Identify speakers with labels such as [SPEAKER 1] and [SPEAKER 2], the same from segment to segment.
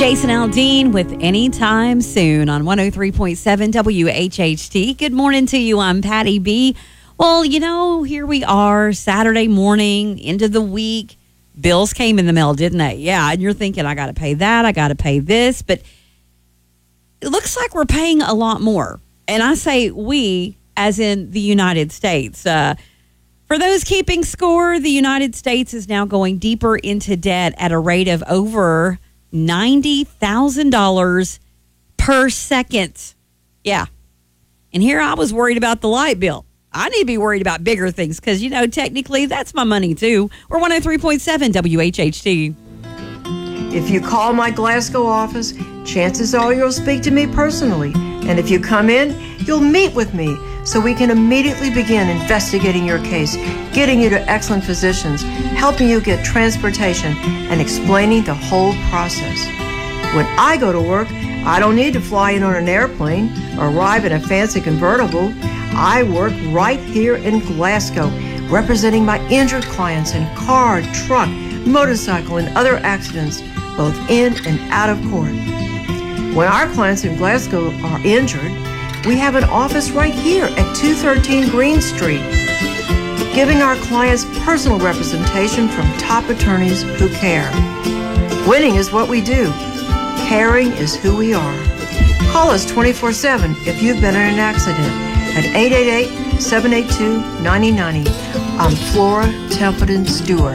[SPEAKER 1] Jason Aldean with Anytime Soon on 103.7 WHHT. Good morning to you. I'm Patty B. Well, here we are, Saturday morning, end of the week. Bills came in the mail, didn't they? Yeah, and you're thinking, I got to pay that, I got to pay this. But it looks like we're paying a lot more. And I say we, as in the United States. For those keeping score, the United States is now going deeper into debt at a rate of over $90,000 per second. Yeah. And here I was worried about the light bill. I need to be worried about bigger things because, technically that's my money too. We're 103.7 WHHT.
[SPEAKER 2] If you call my Glasgow office, chances are you'll speak to me personally. And if you come in, you'll meet with me so we can immediately begin investigating your case, getting you to excellent physicians, helping you get transportation, and explaining the whole process. When I go to work, I don't need to fly in on an airplane or arrive in a fancy convertible. I work right here in Glasgow, representing my injured clients in car, truck, motorcycle, and other accidents, both in and out of court. When our clients in Glasgow are injured, we have an office right here at 213 Green Street, giving our clients personal representation from top attorneys who care. Winning is what we do. Caring is who we are. Call us 24/7 if you've been in an accident at 888-782-9090. I'm Flora Templeton Stewart.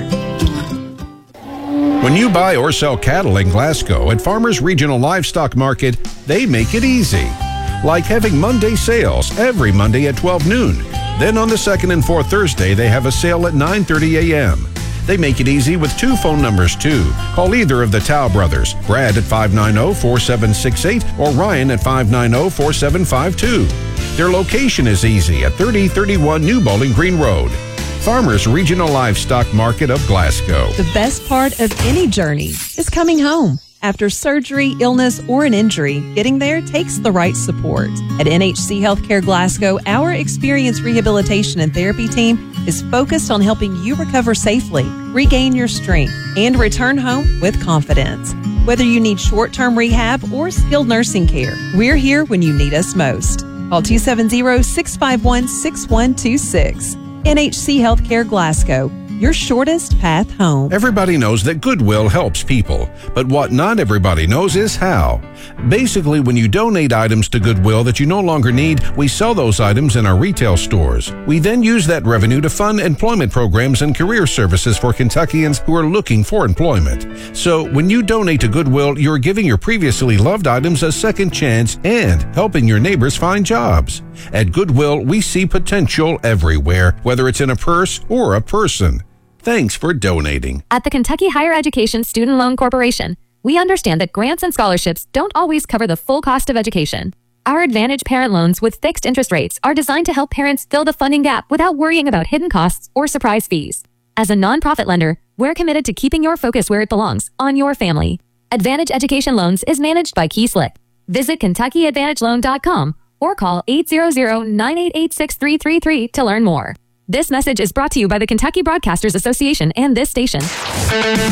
[SPEAKER 3] When you buy or sell cattle in Glasgow at Farmers Regional Livestock Market, they make it easy. Like having Monday sales every Monday at 12 noon. Then on the second and fourth Thursday, they have a sale at 9:30 a.m. They make it easy with two phone numbers, too. Call either of the Tao brothers, Brad at 590-4768 or Ryan at 590-4752. Their location is easy at 3031 New Bowling Green Road. Farmers Regional Livestock Market of Glasgow.
[SPEAKER 4] The best part of any journey is coming home. After surgery, illness, or an injury, getting there takes the right support. At NHC Healthcare Glasgow, our experienced rehabilitation and therapy team is focused on helping you recover safely, regain your strength, and return home with confidence. Whether you need short-term rehab or skilled nursing care, we're here when you need us most. Call 270-651-6126. NHC Healthcare Glasgow, your shortest path home.
[SPEAKER 3] Everybody knows that Goodwill helps people, but what not everybody knows is how. Basically, when you donate items to Goodwill that you no longer need, we sell those items in our retail stores. We then use that revenue to fund employment programs and career services for Kentuckians who are looking for employment. So when you donate to Goodwill, you're giving your previously loved items a second chance and helping your neighbors find jobs. At Goodwill, we see potential everywhere, whether it's in a purse or a person. Thanks for donating.
[SPEAKER 5] At the Kentucky Higher Education Student Loan Corporation, we understand that grants and scholarships don't always cover the full cost of education. Our Advantage Parent Loans with fixed interest rates are designed to help parents fill the funding gap without worrying about hidden costs or surprise fees. As a nonprofit lender, we're committed to keeping your focus where it belongs, on your family. Advantage Education Loans is managed by Key Slick. Visit KentuckyAdvantageLoan.com or call 800-988-6333 to learn more. This message is brought to you by the Kentucky Broadcasters Association and this station.